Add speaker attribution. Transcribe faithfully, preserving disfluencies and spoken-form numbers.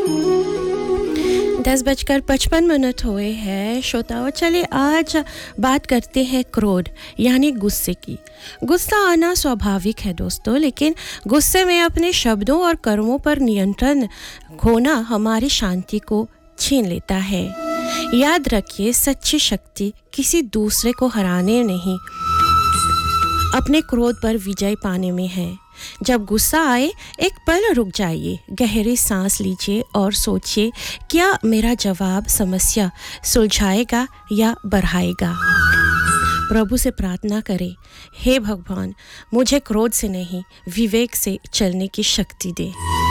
Speaker 1: दस बजकर पचपन मिनट हुए हैं श्रोताओं। चलिए आज बात करते हैं क्रोध यानी गुस्से की। गुस्सा आना स्वाभाविक है दोस्तों, लेकिन गुस्से में अपने शब्दों और कर्मों पर नियंत्रण खोना हमारी शांति को छीन लेता है। याद रखिए, सच्ची शक्ति किसी दूसरे को हराने नहीं, अपने क्रोध पर विजय पाने में है। जब गुस्सा आए एक पल रुक जाइए, गहरी सांस लीजिए और सोचिए, क्या मेरा जवाब समस्या सुलझाएगा या बढ़ाएगा। प्रभु से प्रार्थना करें, हे भगवान, मुझे क्रोध से नहीं विवेक से चलने की शक्ति दे।